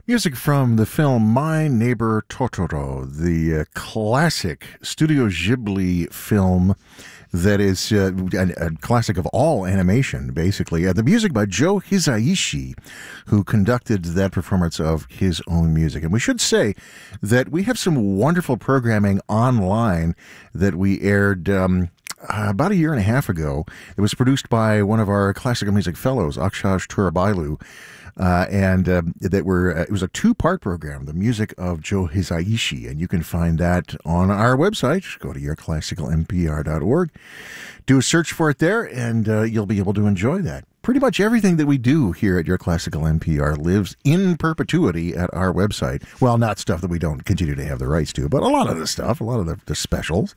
Music from the film My Neighbor Totoro, the classic Studio Ghibli film that is a classic of all animation, basically. The music by Joe Hisaishi, who conducted that performance of his own music. And we should say that we have some wonderful programming online that we aired about a year and a half ago. It was produced by one of our classical music fellows, Akshaj Turabailu. It was a two-part program, the music of Joe Hisaishi, and you can find that on our website. Go to yourclassicalmpr.org, do a search for it there, and you'll be able to enjoy that. Pretty much everything that we do here at Your Classical NPR lives in perpetuity at our website. Well, not stuff that we don't continue to have the rights to, but a lot of the stuff, a lot of the specials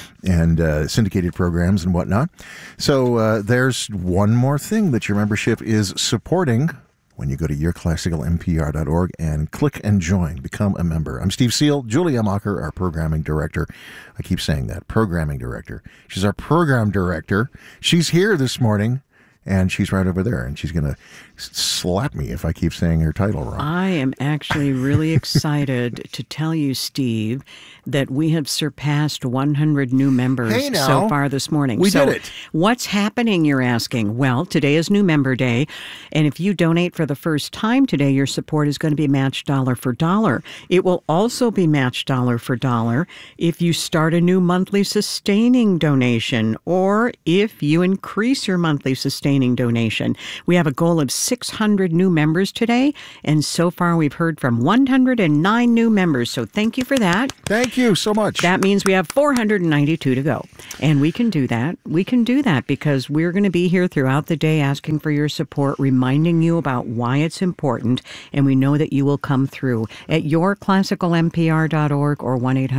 and syndicated programs and whatnot. So there's one more thing that your membership is supporting when you go to yourclassicalmpr.org and click and join, become a member. I'm Steve Seal, Julia Macher, our programming director. I keep saying that, programming director. She's our program director. She's here this morning, and she's right over there, and she's going to slap me if I keep saying her title wrong. I am actually really excited to tell you, Steve, that we have surpassed 100 new members so far this morning. We did it. What's happening, you're asking? Well, today is New Member Day, and if you donate for the first time today, your support is going to be matched dollar for dollar. It will also be matched dollar for dollar if you start a new monthly sustaining donation or if you increase your monthly sustaining donation. We have a goal of 600 new members today, and so far we've heard from 109 new members, so thank you for that. Thank you so much. That means we have 492 to go, and we can do that. We can do that because we're going to be here throughout the day asking for your support, reminding you about why it's important, and we know that you will come through at yourclassicalmpr.org or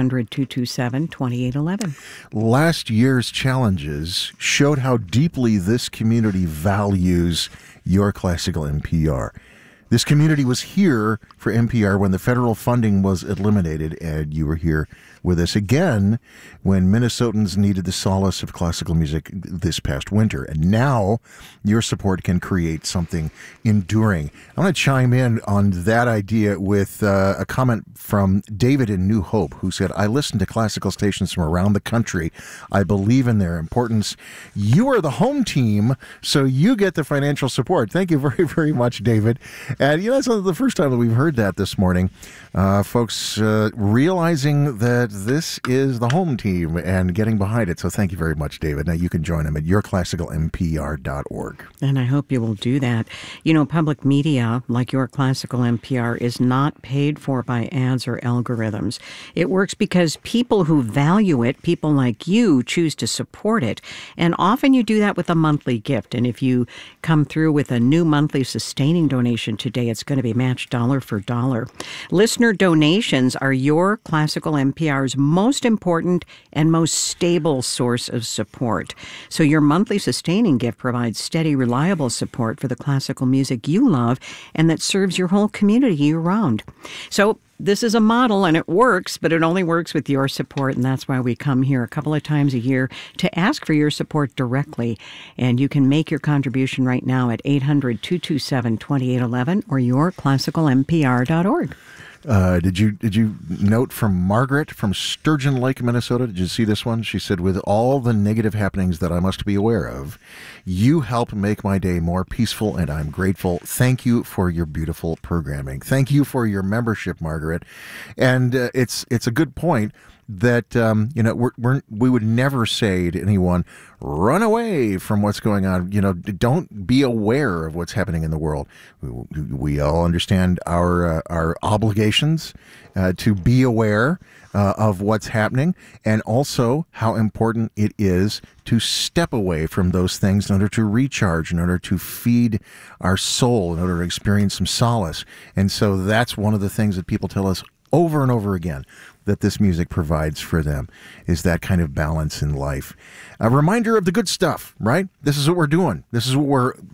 1-800-227-2811. Last year's challenges showed how deeply this community values Your Classical NPR. This community was here for NPR when the federal funding was eliminated, and you were here with us again when Minnesotans needed the solace of classical music this past winter. And now your support can create something enduring. I want to chime in on that idea with a comment from David in New Hope, who said, I listen to classical stations from around the country. I believe in their importance. You are the home team, so you get the financial support. Thank you very, very much, David. And, you know, it's the first time that we've heard that this morning. Folks realizing that this is the home team and getting behind it. So thank you very much, David. Now you can join them at yourclassicalmpr.org. And I hope you will do that. You know, public media, like Your Classical NPR, is not paid for by ads or algorithms. It works because people who value it, people like you, choose to support it. And often you do that with a monthly gift. And if you come through with a new monthly sustaining donation today, it's going to be matched dollar for dollar. Listener donations are Your Classical NPR's most important and most stable source of support. So your monthly sustaining gift provides steady, reliable support for the classical music you love and that serves your whole community year-round. So this is a model, and it works, but it only works with your support, and that's why we come here a couple of times a year to ask for your support directly. And you can make your contribution right now at 800-227-2811 or yourclassicalmpr.org. Did you note from Margaret from Sturgeon Lake, Minnesota? Did you see this one? She said, with all the negative happenings that I must be aware of, you help make my day more peaceful, and I'm grateful. Thank you for your beautiful programming. Thank you for your membership, Margaret. And it's a good point that we would never say to anyone, run away from what's going on. You know, don't be aware of what's happening in the world. We all understand our obligations to be aware of what's happening, and also how important it is to step away from those things in order to recharge, in order to feed our soul, in order to experience some solace. And so that's one of the things that people tell us over and over again, that this music provides for them, is that kind of balance in life. A reminder of the good stuff, right? This is what we're doing. This is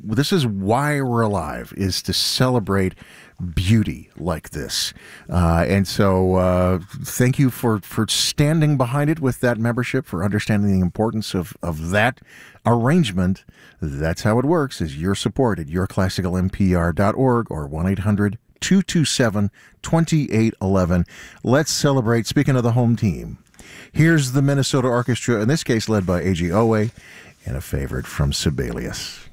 why we're alive, is to celebrate beauty like this. And so thank you for standing behind it with that membership, for understanding the importance of that arrangement. That's how it works, is your support at yourclassicalmpr.org or 1-800 227-2811. Let's celebrate. Speaking of the home team, here's the Minnesota Orchestra, in this case led by A.G. Owe, and a favorite from Sibelius.